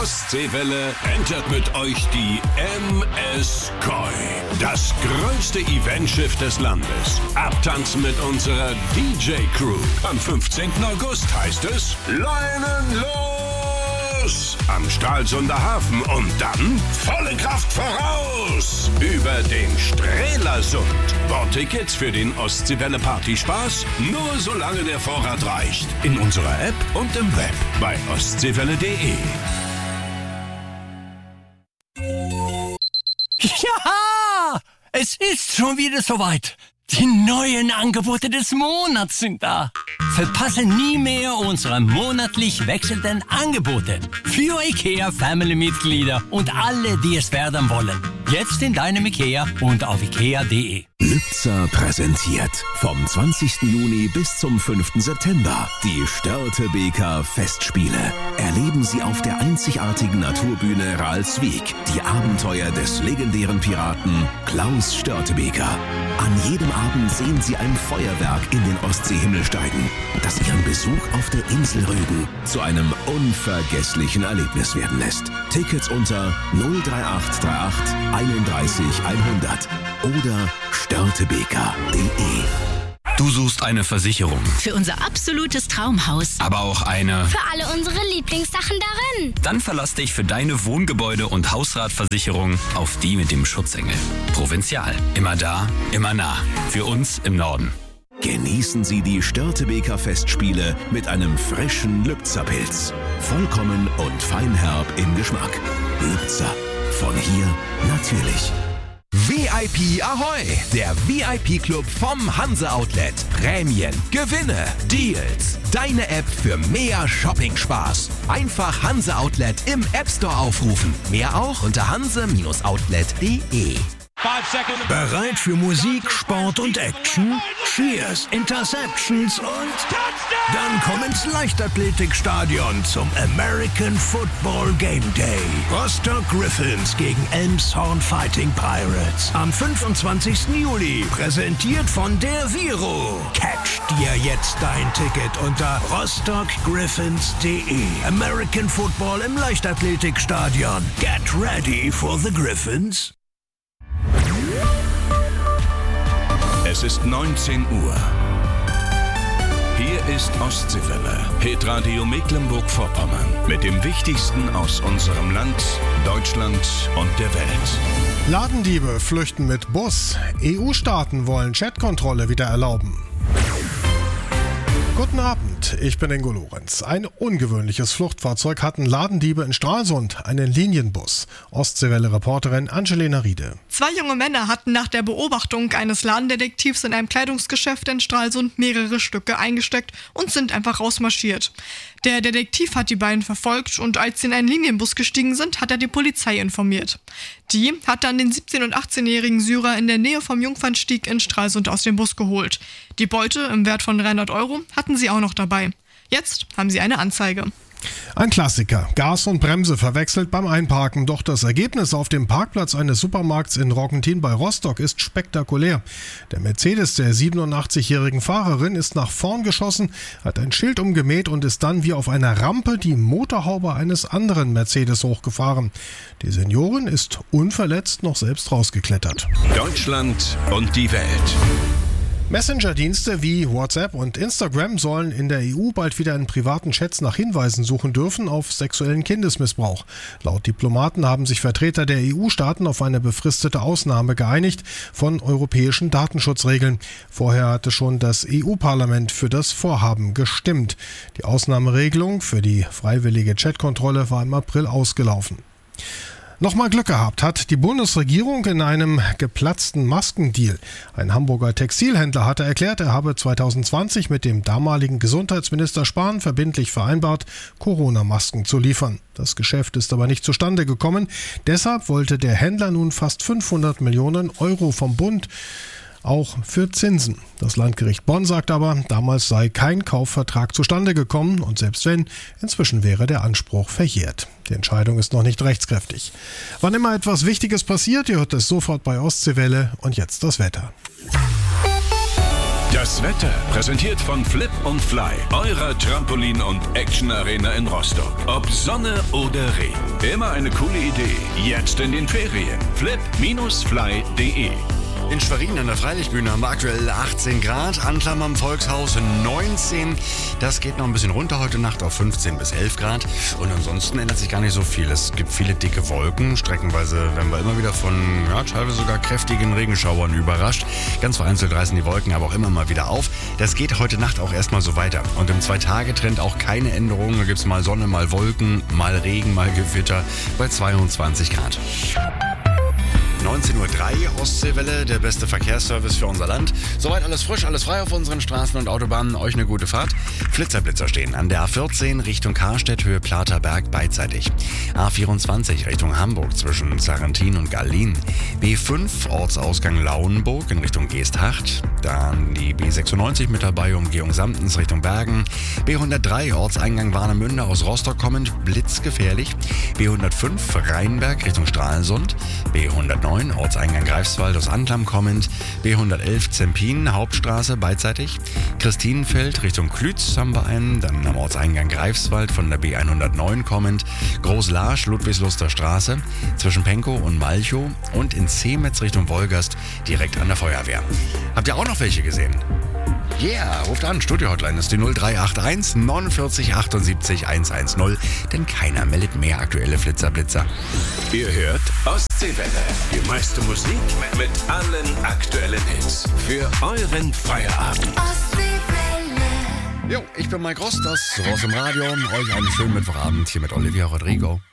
Ostseewelle entert mit euch die MS Koi. Das größte Eventschiff des Landes. Abtanzen mit unserer DJ-Crew. Am 15. August heißt es Leinen los! Am Stralsunder Hafen und dann volle Kraft voraus! Über den Strelasund. Bordtickets für den Ostseewelle Partyspaß nur solange der Vorrat reicht. In unserer App und im Web bei ostseewelle.de. Ja, es ist schon wieder soweit. Die neuen Angebote des Monats sind da. Verpasse nie mehr unsere monatlich wechselnden Angebote für IKEA-Family-Mitglieder und alle, die es werden wollen. Jetzt in deinem IKEA und auf ikea.de. Lübzer präsentiert vom 20. Juni bis zum 5. September die Störtebeker Festspiele. Erleben Sie auf der einzigartigen Naturbühne Ralswiek die Abenteuer des legendären Piraten Klaus Störtebeker. An jedem Abend sehen Sie ein Feuerwerk in den Ostseehimmel steigen, das Ihren Besuch auf der Insel Rügen zu einem unvergesslichen Erlebnis werden lässt. Tickets unter 03838 31 100 oder störtebeker.de. Du suchst eine Versicherung. Für unser absolutes Traumhaus. Aber auch eine... Für alle unsere Lieblingssachen darin. Dann verlass dich für deine Wohngebäude- und Hausratversicherung auf die mit dem Schutzengel. Provinzial. Immer da, immer nah. Für uns im Norden. Genießen Sie die Störtebeker Festspiele mit einem frischen Lübzer Pilz. Vollkommen und feinherb im Geschmack. Lübzer. Von hier natürlich. VIP Ahoi, der VIP-Club vom Hanse Outlet. Prämien, Gewinne, Deals. Deine App für mehr Shopping-Spaß. Einfach Hanse Outlet im App Store aufrufen. Mehr auch unter hanse-outlet.de. Bereit für Musik, Sport und Action? Cheers, Interceptions und dann komm ins Leichtathletikstadion zum American Football Game Day. Rostock Griffins gegen Elmshorn Fighting Pirates am 25. Juli. Präsentiert von der Viro. Catch dir jetzt dein Ticket unter rostockgriffins.de. American Football im Leichtathletikstadion. Get ready for the Griffins. Es ist 19 Uhr. Hier ist Ostseewelle, Hitradio Mecklenburg-Vorpommern. Mit dem Wichtigsten aus unserem Land, Deutschland und der Welt. Ladendiebe flüchten mit Bus. EU-Staaten wollen Chatkontrolle wieder erlauben. Guten Abend, ich bin Ingo Lorenz. Ein ungewöhnliches Fluchtfahrzeug hatten Ladendiebe in Stralsund, einen Linienbus. Ostseewelle-Reporterin Angelina Riede. 2 junge Männer hatten nach der Beobachtung eines Ladendetektivs in einem Kleidungsgeschäft in Stralsund mehrere Stücke eingesteckt und sind einfach rausmarschiert. Der Detektiv hat die beiden verfolgt und als sie in einen Linienbus gestiegen sind, hat er die Polizei informiert. Die hat dann den 17- und 18-jährigen Syrer in der Nähe vom Jungfernstieg in Stralsund aus dem Bus geholt. Die Beute im Wert von 300 € hatten sie auch noch dabei. Jetzt haben sie eine Anzeige. Ein Klassiker. Gas und Bremse verwechselt beim Einparken. Doch das Ergebnis auf dem Parkplatz eines Supermarkts in Roggentin bei Rostock ist spektakulär. Der Mercedes der 87-jährigen Fahrerin ist nach vorn geschossen, hat ein Schild umgemäht und ist dann wie auf einer Rampe die Motorhaube eines anderen Mercedes hochgefahren. Die Seniorin ist unverletzt noch selbst rausgeklettert. Deutschland und die Welt. Messenger-Dienste wie WhatsApp und Instagram sollen in der EU bald wieder in privaten Chats nach Hinweisen suchen dürfen auf sexuellen Kindesmissbrauch. Laut Diplomaten haben sich Vertreter der EU-Staaten auf eine befristete Ausnahme geeinigt von europäischen Datenschutzregeln. Vorher hatte schon das EU-Parlament für das Vorhaben gestimmt. Die Ausnahmeregelung für die freiwillige Chatkontrolle war im April ausgelaufen. Nochmal Glück gehabt hat die Bundesregierung in einem geplatzten Maskendeal. Ein Hamburger Textilhändler hatte erklärt, er habe 2020 mit dem damaligen Gesundheitsminister Spahn verbindlich vereinbart, Corona-Masken zu liefern. Das Geschäft ist aber nicht zustande gekommen. Deshalb wollte der Händler nun fast 500 Millionen € vom Bund, auch für Zinsen. Das Landgericht Bonn sagt aber, damals sei kein Kaufvertrag zustande gekommen und selbst wenn, inzwischen wäre der Anspruch verjährt. Die Entscheidung ist noch nicht rechtskräftig. Wann immer etwas Wichtiges passiert, ihr hört es sofort bei Ostseewelle und jetzt das Wetter. Das Wetter präsentiert von Flip und Fly, eurer Trampolin- und Action-Arena in Rostock. Ob Sonne oder Regen, immer eine coole Idee. Jetzt in den Ferien. flip-fly.de. In Schwerin an der Freilichtbühne haben wir aktuell 18 Grad, Anklam am Volkshaus 19. Das geht noch ein bisschen runter heute Nacht auf 15 bis 11 Grad. Und ansonsten ändert sich gar nicht so viel. Es gibt viele dicke Wolken. Streckenweise werden wir immer wieder von teilweise sogar kräftigen Regenschauern überrascht. Ganz vereinzelt reißen die Wolken aber auch immer mal wieder auf. Das geht heute Nacht auch erstmal so weiter. Und im 2-Tage-Trend auch keine Änderungen. Da gibt es mal Sonne, mal Wolken, mal Regen, mal Gewitter bei 22 Grad. 19:03 Uhr, Ostseewelle, der beste Verkehrsservice für unser Land. Soweit alles frisch, alles frei auf unseren Straßen und Autobahnen. Euch eine gute Fahrt. Flitzer stehen an der A14 Richtung Karstedt, Höhe Platerberg beidseitig. A24 Richtung Hamburg zwischen Sarrentin und Gallien. B5 Ortsausgang Lauenburg in Richtung Geesthacht. Dann die B96 mit dabei, Umgehung Samtens Richtung Bergen. B103 Ortseingang Warnemünde aus Rostock kommend, blitzgefährlich. B105 Rheinberg Richtung Stralsund. B109 Ortseingang Greifswald aus Anklam kommend, B111 Zempin, Hauptstraße beidseitig, Christinenfeld Richtung Klütz haben wir einen, dann am Ortseingang Greifswald von der B109 kommend, Großlarsch, Ludwigsluster Straße, zwischen Penkow und Malchow und in Zemetz Richtung Wolgast direkt an der Feuerwehr. Habt ihr auch noch welche gesehen? Yeah, ruft an, Studio-Hotline ist die 0381 49 78 110, denn keiner meldet mehr aktuelle Flitzer-Blitzer. Ihr hört Ostseewelle, die meiste Musik mit allen aktuellen Hits für euren Feierabend. Jo, ich bin Mike Rost, das Ross im Radio. Euch einen schönen Mittwochabend hier mit Olivia Rodrigo.